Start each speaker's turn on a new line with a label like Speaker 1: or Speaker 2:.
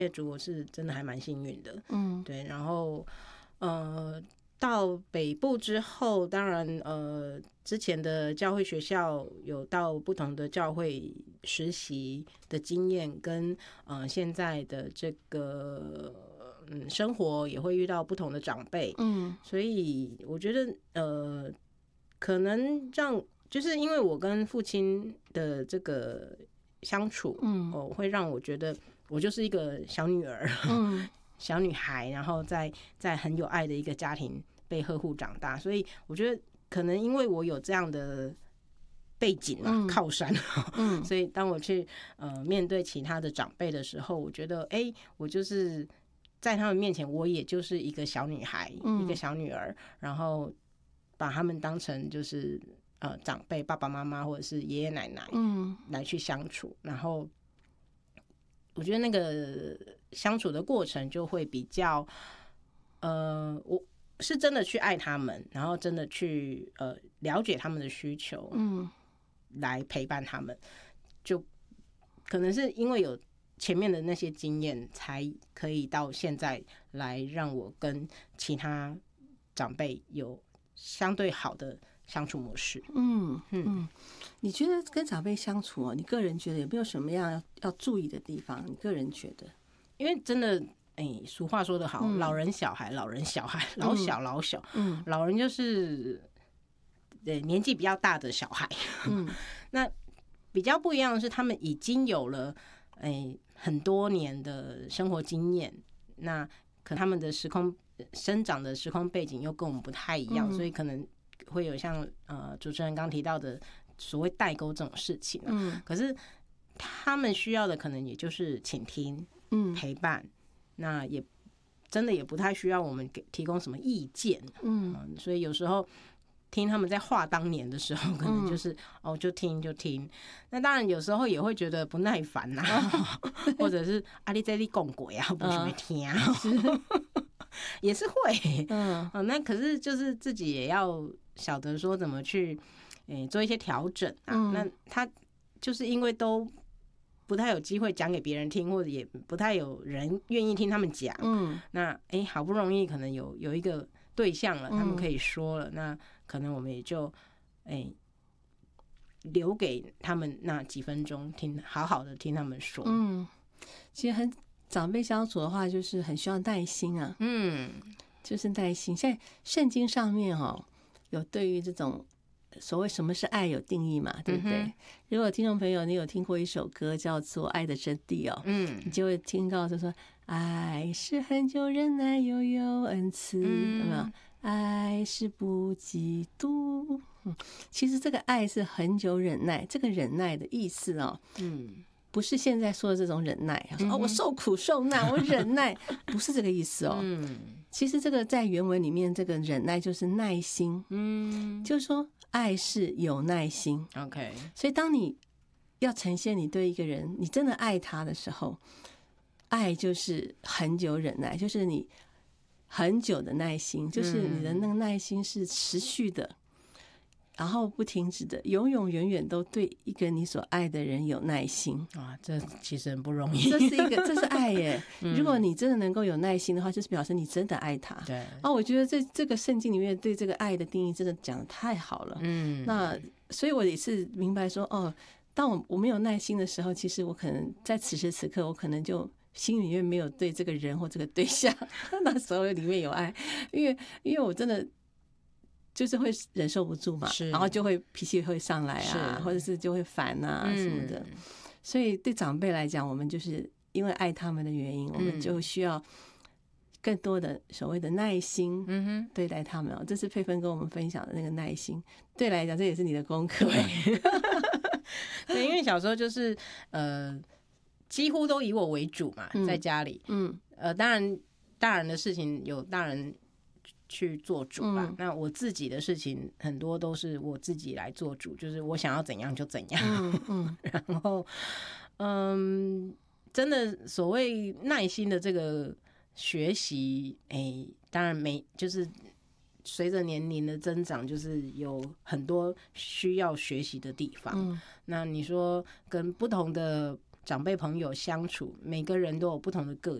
Speaker 1: 业主我是真的还蛮幸运的，对，然后到北部之后，当然之前的教会学校有到不同的教会实习的经验，跟现在的这个生活也会遇到不同的长辈，所以我觉得可能就是因为我跟父亲的这个相处，会让我觉得我就是一个小女儿，小女孩，然后在很有爱的一个家庭被呵护长大，所以我觉得可能因为我有这样的背景靠山，所以当我去面对其他的长辈的时候，我觉得我就是在他们面前，我也就是一个小女孩，一个小女儿，然后把他们当成就是长辈，爸爸妈妈或者是爷爷奶奶，来去相处，然后我觉得那个相处的过程就会比较，我是真的去爱他们，然后真的去了解他们的需求，来陪伴他们，就可能是因为有前面的那些经验，才可以到现在来让我跟其他长辈有相对好的相处模式。
Speaker 2: 你觉得跟长辈相处你个人觉得有没有什么样要注意的地方？你个人觉得？
Speaker 1: 因为真的，俗话说得好，老人小孩，老人小孩，老小老小，老人就是年纪比较大的小孩，那比较不一样的是，他们已经有了很多年的生活经验，那可能他们的生长的时空背景又跟我们不太一样，所以可能会有像主持人刚提到的所谓代沟这种事情，可是他们需要的可能也就是倾听，陪伴，那也真的也不太需要我们提供什么意见，所以有时候听他们在话当年的时候，可能就是就听就听。那当然有时候也会觉得不耐烦呐，或者是你在你讲过呀，不想听，也是会。那可是就是自己也要晓得说怎么去做一些调整啊。那他就是因为都不太有机会讲给别人听，或者也不太有人愿意听他们讲。那好不容易可能有一个对象了，他们可以说了，那可能我们也就留给他们那几分钟好好的听他们说。
Speaker 2: 其实长辈相处的话，就是很需要耐心啊。就是耐心。现在圣经上面有对于这种所谓什么是爱有定义嘛，对不对？如果听众朋友你有听过一首歌叫做《爱的真谛》你就会听到就说爱是很久忍耐又有恩慈，有没有？爱是不嫉妒。其实这个爱是很久忍耐，这个忍耐的意思不是现在说的这种忍耐，说我受苦受难我忍耐，不是这个意思其实这个在原文里面，这个忍耐就是耐心，就是说爱是有耐心。
Speaker 1: OK，
Speaker 2: 所以当你要呈现你对一个人，你真的爱他的时候，爱就是很久忍耐，就是你很久的耐心，就是你的那个耐心是持续的，然后不停止的，永永远远都对一个你所爱的人有耐心。
Speaker 1: 这其实很不容易。
Speaker 2: 这是爱耶。如果你真的能够有耐心的话，就是表示你真的爱他。
Speaker 1: 对。
Speaker 2: 我觉得这个圣经里面对这个爱的定义真的讲得太好了。那所以我也是明白说，当我没有耐心的时候，其实我可能在此时此刻，我可能就心里面没有对这个人或这个对象那时候里面有爱，因为我真的就是会忍受不住嘛，然后就会脾气会上来或者是就会烦什么的。所以对长辈来讲，我们就是因为爱他们的原因，我们就需要更多的所谓的耐心对待他们。这是佩芬跟我们分享的那个耐心，对来讲这也是你的功课。
Speaker 1: 对，因为小时候就是几乎都以我为主嘛，在家里。当然大人的事情有大人去做主吧，那我自己的事情很多都是我自己来做主，就是我想要怎样就怎样。然后真的所谓耐心的这个学习，当然就是随着年龄的增长，就是有很多需要学习的地方。那你说跟不同的长辈朋友相处，每个人都有不同的个